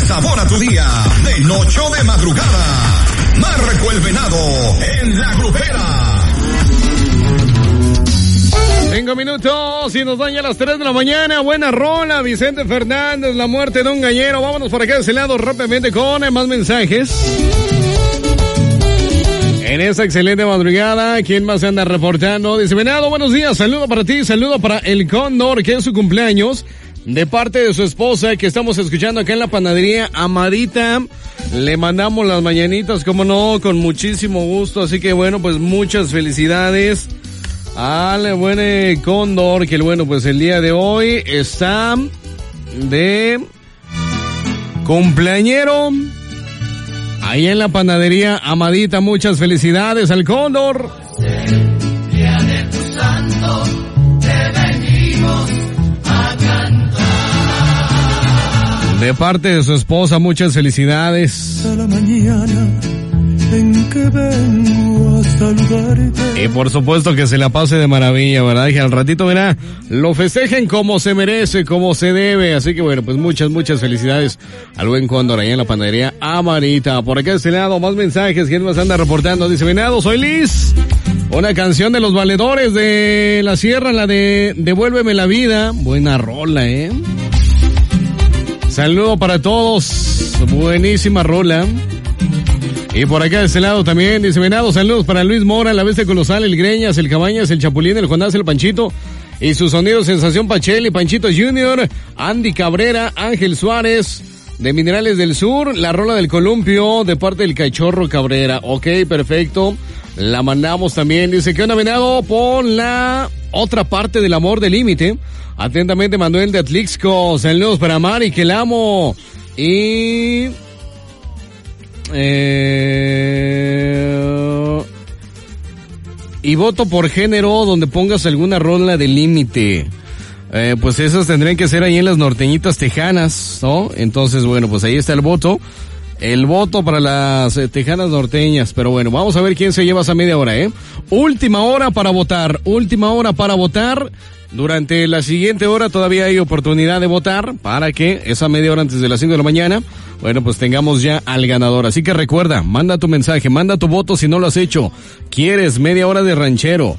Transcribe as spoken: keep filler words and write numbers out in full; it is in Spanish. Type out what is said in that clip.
sabor a tu día, de noche o de madrugada. Marco el Venado en La Grupera. Cinco minutos y nos dan ya las tres de la mañana. Buena rola, Vicente Fernández, La muerte de un gallero. Vámonos por acá de ese lado rápidamente con más mensajes. En esta excelente madrugada, ¿quién más se anda reportando? Dice, Venado, buenos días, saludo para ti, saludo para el Cóndor, que es su cumpleaños, de parte de su esposa, que estamos escuchando acá en la panadería Amadita. Le mandamos las mañanitas, como no, con muchísimo gusto, así que bueno, pues muchas felicidades al buen Cóndor, que bueno, pues el día de hoy está de cumpleañero ahí en la panadería Amadita. Muchas felicidades al Cóndor. El día de tu santo te venimos a cantar. De parte de su esposa, muchas felicidades. A la mañana en que vengo a saludarte. Y por supuesto que se la pase de maravilla, ¿verdad? Que al ratito, verá, lo festejen como se merece, como se debe. Así que bueno, pues muchas, muchas felicidades al buen Cóndor allá en la panadería Amarita. Por acá de este lado, más mensajes. ¿Quién más anda reportando? Dice, Venado, soy Liz. Una canción de los valedores de la sierra, la de Devuélveme la vida. Buena rola, ¿eh? Saludo para todos. Buenísima rola. Y por acá de este lado también, dice, Venado, saludos para Luis Mora, la Bestia Colosal, el Greñas, el Cabañas, el Chapulín, el Jonás, el Panchito, y su sonido Sensación Pacheli, Panchito Junior, Andy Cabrera, Ángel Suárez, de Minerales del Sur, la rola del Columpio, de parte del Cachorro Cabrera. Ok, perfecto, la mandamos también. Dice, ¿qué onda, Venado? Pon la otra parte del Amor del Límite. Atentamente, Manuel de Atlixco. Saludos para Mari, que la amo. Y... Eh... y voto por género, donde pongas alguna rola de Límite. Eh, pues esas tendrían que ser ahí en las norteñitas tejanas, ¿no? Entonces, bueno, pues ahí está el voto. El voto para las eh, tejanas norteñas. Pero bueno, vamos a ver quién se lleva esa media hora, ¿eh? Última hora para votar. Última hora para votar. Durante la siguiente hora todavía hay oportunidad de votar para que esa media hora antes de las cinco de la mañana, bueno, pues tengamos ya al ganador. Así que recuerda, manda tu mensaje, manda tu voto si no lo has hecho. ¿Quieres media hora de ranchero?